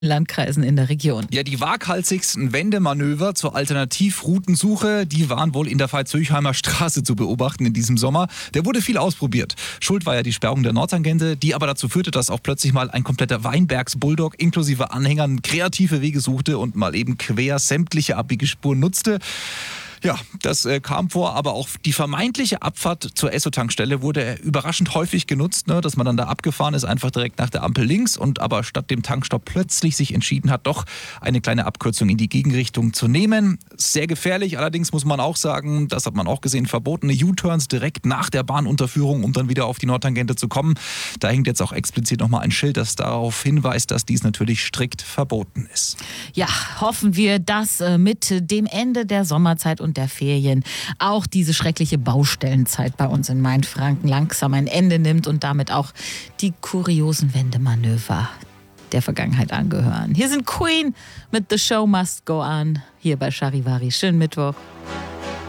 Landkreisen in der Region. Ja, die waghalsigsten Wendemanöver zur Alternativroutensuche, die waren wohl in der Veitshöchheimer Straße zu beobachten in diesem Sommer. Da wurde viel ausprobiert. Schuld war ja die Sperrung der Nordtangente, die aber dazu führte, dass auch plötzlich mal ein kompletter Weinbergs-Bulldog inklusive Anhängern kreative Wege suchte und mal eben quer sämtliche Abbiegespuren nutzte. Ja, das kam vor, aber auch die vermeintliche Abfahrt zur Esso-Tankstelle wurde überraschend häufig genutzt, ne, dass man dann da abgefahren ist, einfach direkt nach der Ampel links und aber statt dem Tankstopp plötzlich sich entschieden hat, doch eine kleine Abkürzung in die Gegenrichtung zu nehmen. Sehr gefährlich, allerdings muss man auch sagen, das hat man auch gesehen, verbotene U-Turns direkt nach der Bahnunterführung, um dann wieder auf die Nordtangente zu kommen. Da hängt jetzt auch explizit nochmal ein Schild, das darauf hinweist, dass dies natürlich strikt verboten ist. Ja, hoffen wir, dass mit dem Ende der Sommerzeit und der Ferien auch diese schreckliche Baustellenzeit bei uns in Mainfranken langsam ein Ende nimmt und damit auch die kuriosen Wendemanöver der Vergangenheit angehören. Hier sind Queen mit The Show Must Go On, hier bei Charivari. Schönen Mittwoch.